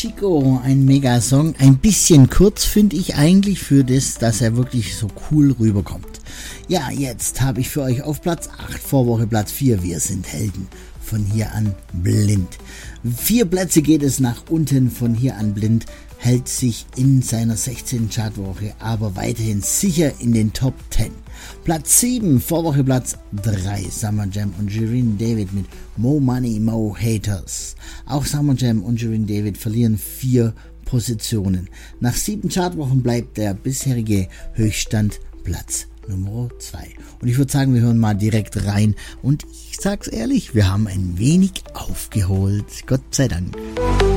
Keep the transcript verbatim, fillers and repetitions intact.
Chico, ein Megasong. Ein bisschen kurz finde ich eigentlich für das, dass er wirklich so cool rüberkommt. Ja, jetzt habe ich für euch auf Platz acht, Vorwoche Platz vier, Wir sind Helden. Von hier an blind. Vier Plätze geht es nach unten, von hier an blind. Hält sich in seiner sechzehnten Chartwoche aber weiterhin sicher in den Top zehn. Platz sieben, Vorwoche Platz drei, Summer Jam und Shirin David mit Mo Money, Mo Haters. Auch Summer Jam und Shirin David verlieren vier Positionen. Nach sieben Chartwochen bleibt der bisherige Höchststand Platz Nummer zwei. Und ich würde sagen, wir hören mal direkt rein. Und ich sag's ehrlich, wir haben ein wenig aufgeholt. Gott sei Dank.